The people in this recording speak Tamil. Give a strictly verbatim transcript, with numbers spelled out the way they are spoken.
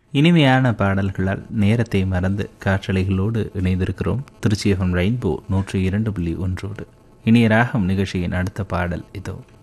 இனிமையான பாடல்களால் நேரத்தை மறந்து காற்றலைகளோடு இணைந்திருக்கிறோம். திருச்சி எஃப்எம் ரெயின்போ நூற்றி இரண்டு புள்ளி ஒன்றோடு. இனிய ராகம் நிகழ்ச்சியின் அடுத்த பாடல் இதோ.